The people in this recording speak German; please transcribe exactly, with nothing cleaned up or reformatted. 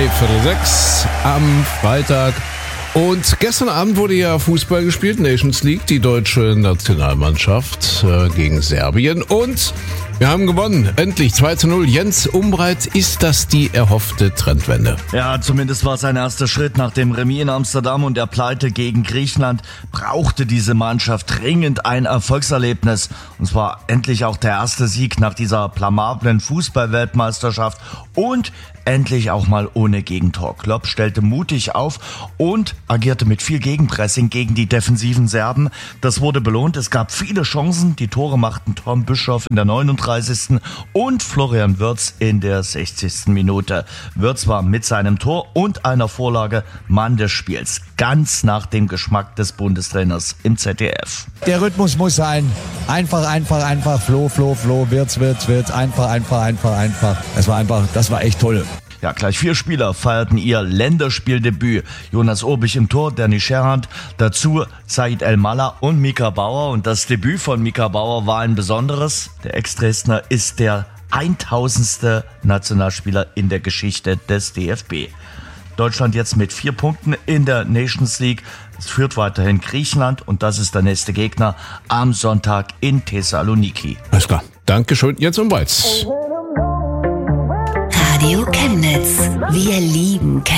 spät, Viertel sechs am Freitag. Und gestern Abend wurde ja Fußball gespielt, Nations League, die deutsche Nationalmannschaft äh, gegen Serbien. Und wir haben gewonnen, endlich zwei zu null. Jens Umbreit, ist das die erhoffte Trendwende? Ja, zumindest war es ein erster Schritt. Nach dem Remis in Amsterdam und der Pleite gegen Griechenland brauchte diese Mannschaft dringend ein Erfolgserlebnis. Und zwar endlich auch der erste Sieg nach dieser blamablen Fußball-Weltmeisterschaft und endlich auch mal ohne Gegentor. Klopp stellte mutig auf und agierte mit viel Gegenpressing gegen die defensiven Serben. Das wurde belohnt. Es gab viele Chancen. Die Tore machten Tom Bischoff in der neununddreißigsten und Florian Wirtz in der sechzigsten Minute. Wirtz war mit seinem Tor und einer Vorlage Mann des Spiels. Ganz nach dem Geschmack des Bundestrainers im Z D F. Der Rhythmus muss sein. Einfach, einfach, einfach. Flo, Flo, Flo. Wirtz, Wirtz, Wirtz. Einfach, einfach, einfach, einfach. Das war einfach, das war echt toll. Ja, gleich vier Spieler feierten ihr Länderspieldebüt. Jonas Urbich im Tor, Danny Scherhand, dazu Said El-Mallah und Mika Bauer. Und das Debüt von Mika Bauer war ein besonderes. Der Ex-Dresdner ist der tausendste Nationalspieler in der Geschichte des D F B. Deutschland jetzt mit vier Punkten in der Nations League. Es führt weiterhin Griechenland und das ist der nächste Gegner am Sonntag in Thessaloniki. Alles klar. Dankeschön, Jens Umbreit. Radio Chemnitz. Wir lieben Chemnitz.